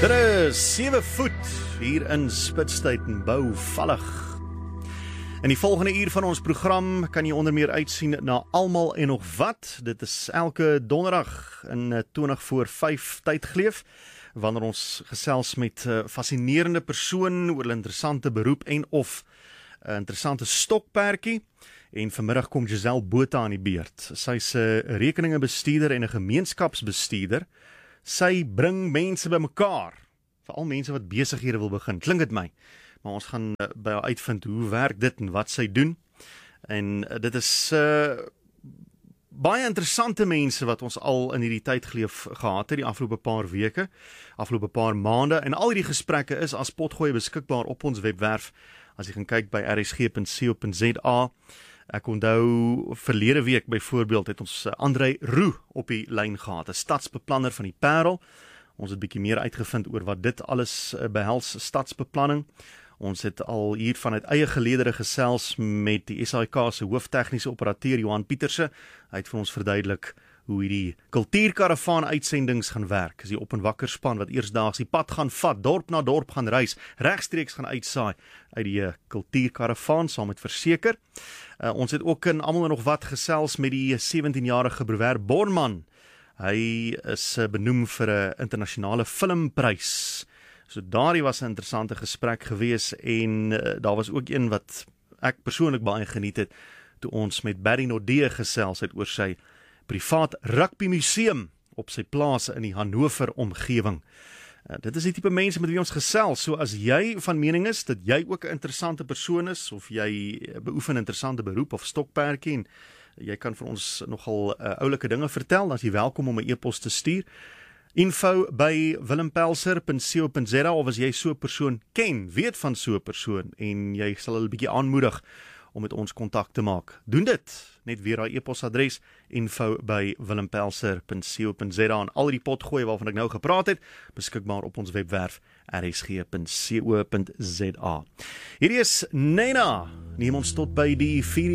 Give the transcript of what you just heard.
Dit is 7 voet hier in Spitstyd en bouvallig. In die volgende uur van ons program kan jy onder meer uitsien na Almal en nog wat. Dit is elke donderdag in 20 voor 5 tydgleef, wanneer ons gesels met 'n fascinerende persoon oor 'n interessante beroep en of 'n interessante stokperdjie. En vanmiddag kom Giselle Botha aan die beurt. Sy's 'n rekeningebestuurder en 'n gemeenskapsbestuurder. Sy bring mense bymekaar, veral mense wat besighede wil begin. Klink dit my? Maar ons gaan by haar uitvind hoe werk dit en wat sy doen. En dit is baie interessante mense wat ons al in hierdie tydgleef gehad het, die afgelope paar weke, afgelope paar maande. En al hierdie gesprekke is as potgooi beskikbaar op ons webwerf, as jy gaan kyk by rsg.co.za. Ek onthou verlede week byvoorbeeld het ons André Roux op die lyn gehad, 'n stadsbeplanner van die Parel. Ons het bietjie meer uitgevind oor wat dit alles behels, stadsbeplanning. Ons het al hier vanuit eie geleedere gesels met die SAIK se hooftegniese operateur Johan Pieterse. Hy het vir ons verduidelik hoe hierdie kultuurkaravaan uitsendings gaan werk. Dis die op en wakker span wat eersdaags die pad gaan vat, dorp na dorp gaan reis, regstreeks gaan uitsaai uit die kultuurkaravaan saam met Verseker. Ons het ook in Almal en nog wat gesels met die 17-jarige Brouwer Borman. Hy is benoem vir 'n internasionale filmprys. So daardie was 'n interessante gesprek gewees en daar was ook een wat ek persoonlik baie geniet het toe ons met Barry Nodee gesels het oor sy privaat rugby museum op sy plaas in die Hannover omgewing. Dit is die tipe mense met wie ons gesels. So as jy van mening is dat jy ook 'n interessante persoon is of jy beoefen 'n interessante beroep of stokperdjie en jy kan vir ons nogal oulike dinge vertel, dan is jy welkom om 'n e-pos te stuur. info@willempelser.co.za of as jy so 'n persoon ken, weet van so 'n persoon en jy sal hulle 'n bietjie aanmoedig om met ons kontak te maak. Doen dit, net weer daai e-posadres info@willempelser.co.za en al die potgooi waarvan ek nou gepraat het, beskikbaar op ons webwerf rsg.co.za. Hierdie is Nena, neem ons tot by die 4